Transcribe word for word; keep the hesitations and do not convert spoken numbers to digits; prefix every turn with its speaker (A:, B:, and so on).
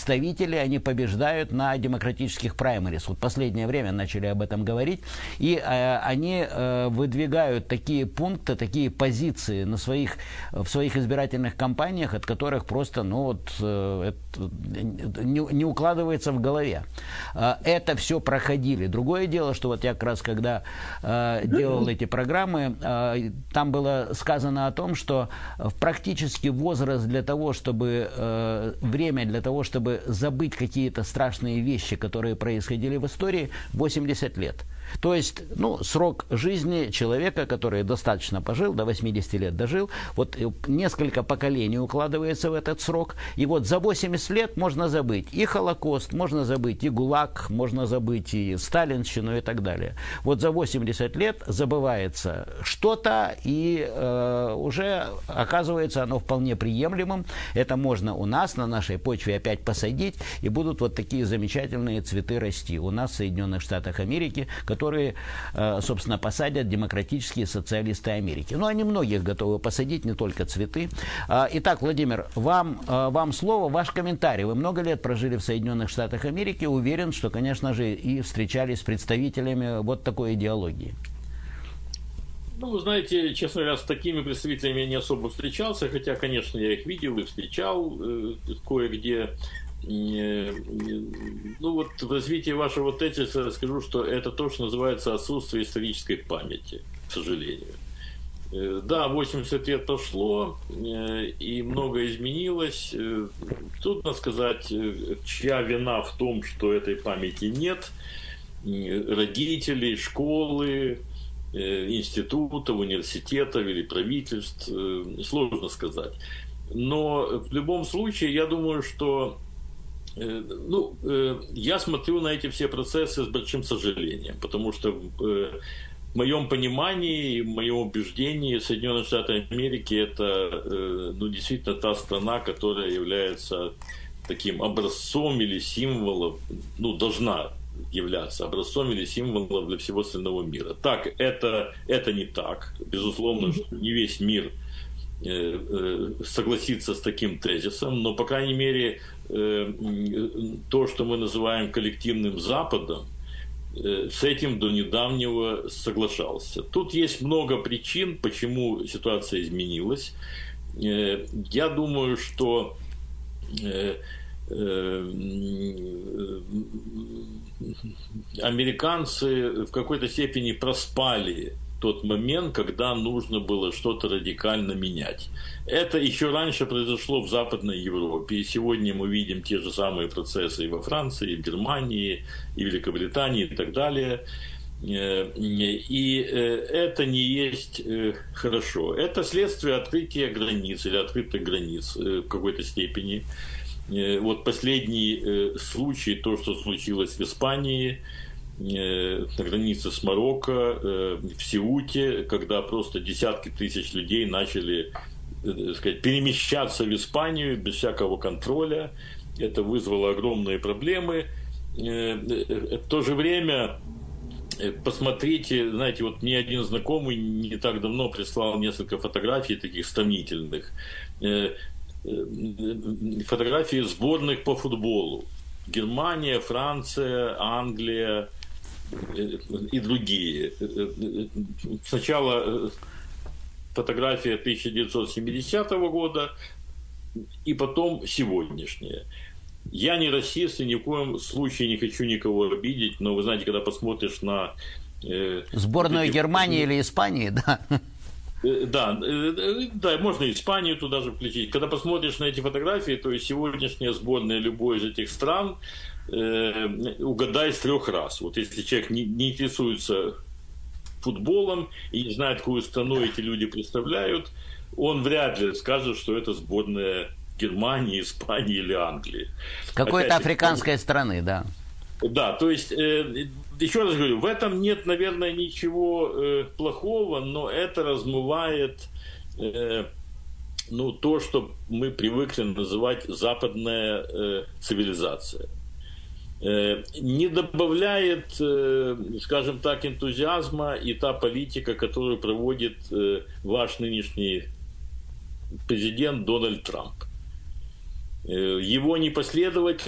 A: представители, они побеждают на демократических праймерис. Вот последнее время начали об этом говорить. И э, они э, выдвигают такие пункты, такие позиции на своих, в своих избирательных кампаниях, от которых просто ну, вот, э, это не, не укладывается в голове. Э, это все проходили. Другое дело, что вот я как раз когда э, делал эти программы, э, там было сказано о том, что практически возраст для того, чтобы э, время для того, чтобы забыть какие-то страшные вещи, которые происходили в истории, восемьдесят лет. То есть, ну, срок жизни человека, который достаточно пожил, до восьмидесяти лет дожил, вот несколько поколений укладывается в этот срок, и вот за восемьдесят лет можно забыть и Холокост, можно забыть и ГУЛАГ, можно забыть и сталинщину и так далее. Вот за восемьдесят лет забывается что-то, и э, уже оказывается оно вполне приемлемым. Это можно у нас на нашей почве опять посадить, и будут вот такие замечательные цветы расти у нас в Соединенных Штатах Америки, которые, собственно, посадят демократические социалисты Америки. Но они многих готовы посадить, не только цветы. Итак, Владимир, вам, вам слово, ваш комментарий. Вы много лет прожили в Соединенных Штатах Америки. Уверен, что, конечно же, и встречались с представителями вот такой идеологии.
B: Ну, вы знаете, честно говоря, с такими представителями я не особо встречался, хотя, конечно, я их видел и встречал э, кое-где. Ну вот в развитии вашего тезиса скажу, что это то, что называется отсутствие исторической памяти, к сожалению. Да, восемьдесят лет прошло, и многое изменилось. Трудно сказать, чья вина в том, что этой памяти нет. Родителей, школы, институтов, университетов или правительств. Сложно сказать. Но в любом случае, я думаю, что ну, я смотрю на эти все процессы с большим сожалением, потому что в моем понимании, в моем убеждении Соединенные Штаты Америки это ну, действительно та страна, которая является таким образцом или символом, ну, должна являться образцом или символом для всего остального мира. Так, это, это не так. Безусловно, что не весь мир согласиться с таким тезисом, но, по крайней мере, то, что мы называем коллективным Западом, с этим до недавнего соглашался. Тут есть много причин, почему ситуация изменилась. Я думаю, что американцы в какой-то степени проспали тот момент, когда нужно было что-то радикально менять. Это еще раньше произошло в Западной Европе, и сегодня мы видим те же самые процессы и во Франции, и в Германии, и в Великобритании, и так далее. И это не есть хорошо. Это следствие открытия границ или открытых границ в какой-то степени. Вот последний случай, то, что случилось в Испании, на границе с Марокко, в Сеуте, когда просто десятки тысяч людей начали, так сказать, перемещаться в Испанию без всякого контроля. Это вызвало огромные проблемы. В то же время, посмотрите, знаете, вот мне один знакомый не так давно прислал несколько фотографий таких сомнительных. Фотографии сборных по футболу. Германия, Франция, Англия и другие. Сначала фотография тысяча девятьсот семидесятого года, и потом сегодняшняя. Я не расист и ни в коем случае не хочу никого обидеть, но вы знаете, когда посмотришь на... Э,
A: Сборную
B: эти...
A: Германии или Испании, да?
B: Да, да, можно Испанию туда же включить. Когда посмотришь на эти фотографии, то есть сегодняшняя сборная любой из этих стран, э, угадай с трех раз. Вот если человек не, не интересуется футболом и не знает, какую страну эти люди представляют, он вряд ли скажет, что это сборная Германии, Испании или Англии.
A: Какой-то африканской страны, да.
B: Да, то есть, э, еще раз говорю, в этом нет, наверное, ничего э, плохого, но это размывает э, ну, то, что мы привыкли называть западная э, цивилизация. Э, не добавляет, э, скажем так, энтузиазма и та политика, которую проводит э, ваш нынешний президент Дональд Трамп. Э, его непоследовательность